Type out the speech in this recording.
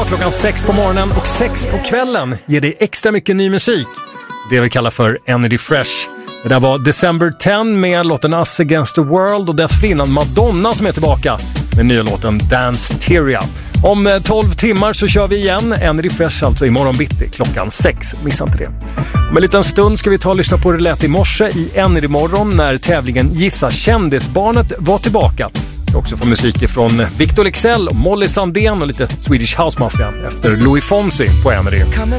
klockan 6 på morgonen och 6 på kvällen ger dig extra mycket ny musik. Det vi kallar för Energy Fresh. Det där var December 10 med låten Us Against the World och dessförinnan Madonna som är tillbaka med nya låten Dance Teria. Om 12 timmar så kör vi igen Energy Fresh, alltså imorgon bitti klockan 6. Missa inte det. Om en liten stund ska vi ta och lyssna på det lät i morse i Energy morgon när tävlingen Gissa kändisbarnet var tillbaka. Vi också får musik från Victor Leksell, Molly Sandén och lite Swedish House Mafia efter Louis Fonsi på Energy.